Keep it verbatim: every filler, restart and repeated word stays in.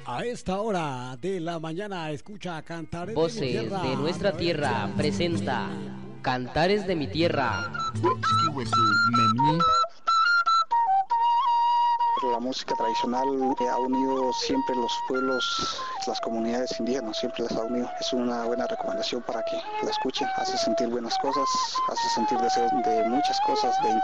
A esta hora de la mañana escucha Cantares Voces de mi tierra. de nuestra tierra presenta Cantares de mi tierra. La música tradicional ha unido siempre los pueblos, las comunidades indígenas, siempre las ha unido. Es una buena recomendación para que la escuchen. Hace sentir buenas cosas, hace sentir deseos de muchas cosas, de